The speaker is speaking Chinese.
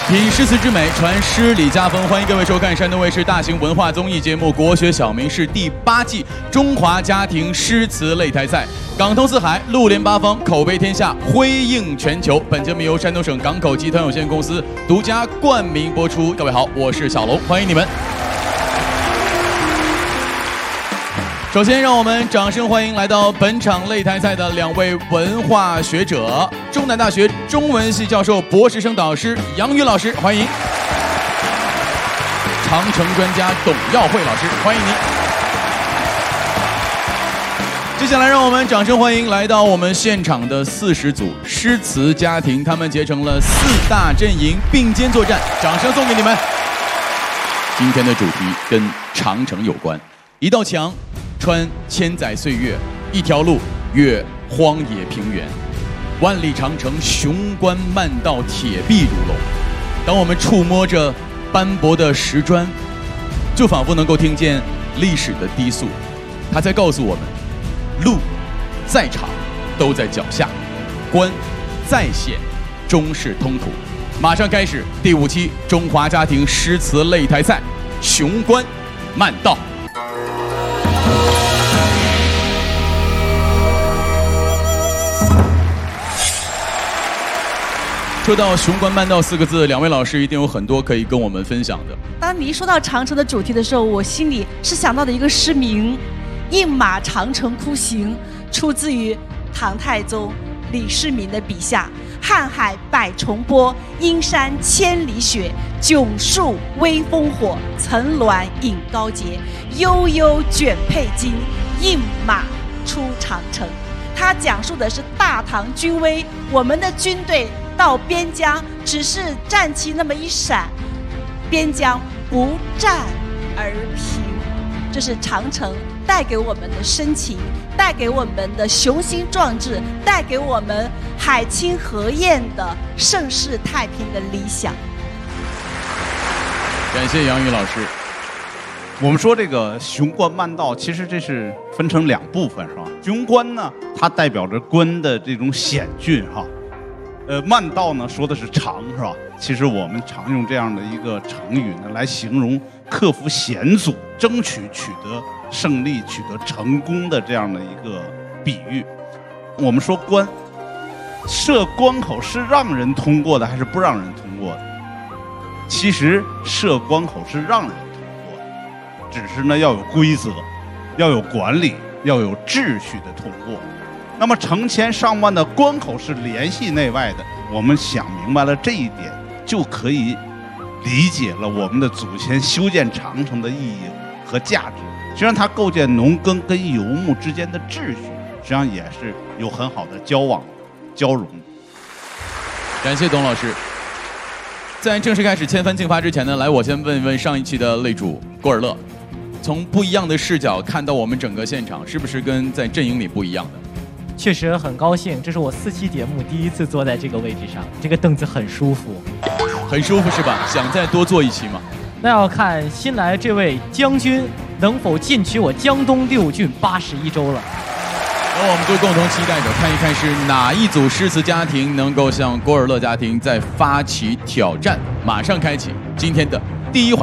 品诗词之美，传诗礼家风。欢迎各位收看山东卫视大型文化综艺节目《国学小明是第8季中华家庭诗词擂台赛，港通四海，陆联八方，口碑天下，辉映全球。本节目由山东省港口集团有限公司独家冠名播出。各位好，我是小龙，欢迎你们。首先，让我们掌声欢迎来到本场擂台赛的2位文化学者，中南大学中文系教授、博士生导师杨宇老师，欢迎；长城专家董耀慧老师，欢迎您。接下来，让我们掌声欢迎来到我们现场的40组诗词家庭，他们结成了4大阵营，并肩作战，掌声送给你们。今天的主题跟长城有关，一道墙穿千载岁月，一条路越荒野平原，万里长城雄关漫道，铁壁如龙。当我们触摸着斑驳的石砖，就仿佛能够听见历史的低诉，它在告诉我们，路再长都在脚下，关再险终是通途。马上开始第5期中华家庭诗词擂台赛，雄关漫道。说到雄关漫道4个字，2位老师一定有很多可以跟我们分享的。 当你一说到长城的主题的时候，我心里是想到的一个诗名，饮马长城哭行，出自于唐太宗李世民的笔下。瀚海百重波，阴山千里雪，迥树微烽火，层峦引高洁，悠悠卷佩巾，饮马出长城。它讲述的是大唐军威，我们的军队到边疆只是战旗那么一闪，边疆不战而平。这是长城带给我们的深情，带给我们的雄心壮志，带给我们海清河晏的盛世太平的理想。 感谢杨宇老师。 我们说这个雄关漫道，其实这是分成2部分，是吧？雄关呢，它代表着关的这种险峻，哈。漫道呢，说的是长，是吧？其实我们常用这样的一个成语呢，来形容克服险阻、争取取得胜利、取得成功的这样的一个比喻。我们说关，设关口是让人通过的还是不让人通过的？其实设关口是让人通过的，只是呢要有规则，要有管理，要有秩序的通过。那么成千上万的关口是联系内外的，我们想明白了这一点，就可以理解了我们的祖先修建长城的意义和价值。实际上它构建农耕跟游牧之间的秩序，实际上也是有很好的交往交融。 感谢董老师。在正式开始千帆竞发之前呢，来我先问一问上一期的擂主郭尔乐，从不一样的视角看到我们整个现场，是不是跟在阵营里不一样的？ 确实很高兴，这是我4期节目第一次坐在这个位置上，这个凳子很舒服， 很舒服是吧？想再多坐一期吗？ 那要看新来这位将军能否进取我江东6郡81州了。 那我们就共同期待着看一看是哪一组诗词家庭能够向郭尔乐家庭再发起挑战。马上开启今天的第1环。